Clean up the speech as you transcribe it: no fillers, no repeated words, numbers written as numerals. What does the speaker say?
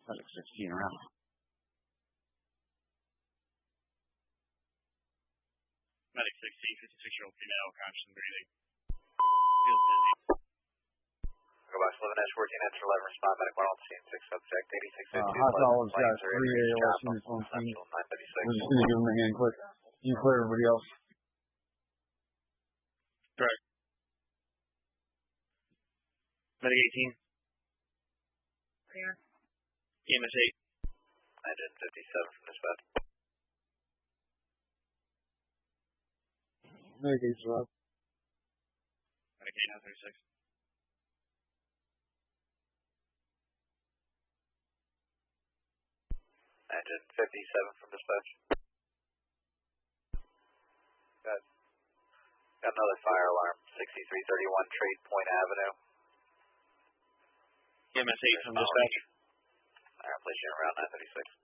Medic 16 around. Medic 16, 56-year-old female, conscious and breathing. Feels dizzy. Go box 11 Edge 14 Edge 11 respond medic 1 on scene 6 subject 8652. Hot Olive's got 3 AOS units on scene. We're just going to give them a hand quick. You clear everybody else. Correct. Medic 18. Clear. EMS 8. Engine 57 from dispatch. Medic 8's up. Medic 8 now 36. Engine 57 from dispatch. Got another fire alarm, 6331 Trade Point Avenue. EMS 8 from dispatch. Alright, place you around 936.